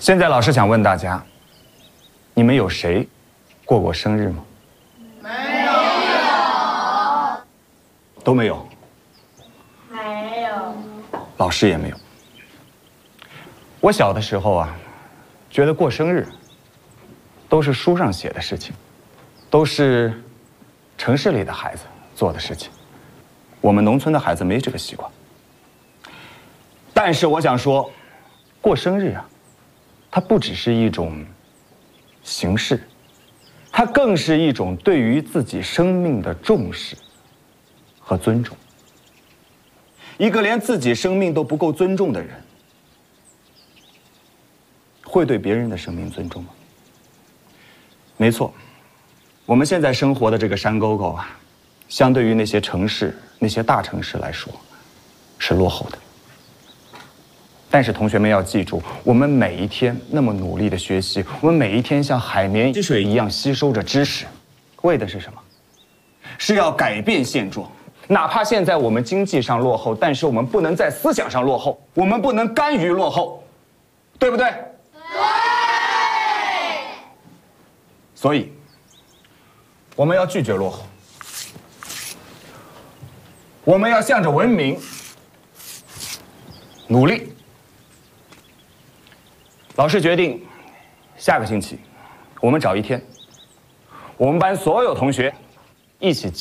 现在老师想问大家，你们有谁过过生日吗？ 没有。 都没有。 没有。 老师也没有。我小的时候啊，觉得过生日都是书上写的事情，都是城市里的孩子做的事情。我们农村的孩子没这个习惯。但是我想说，过生日啊，它不只是一种形式，它更是一种对于自己生命的重视和尊重。一个连自己生命都不够尊重的人，会对别人的生命尊重吗？没错，我们现在生活的这个山沟沟啊，相对于那些城市、那些大城市来说，是落后的。但是同学们要记住，我们每一天那么努力的学习，我们每一天像海绵吸水一样吸收着知识，为的是什么？是要改变现状。哪怕现在我们经济上落后，但是我们不能在思想上落后，我们不能甘于落后，对不对？对。所以，我们要拒绝落后，我们要向着文明努力。老师决定，下个星期，我们找一天，我们班所有同学一起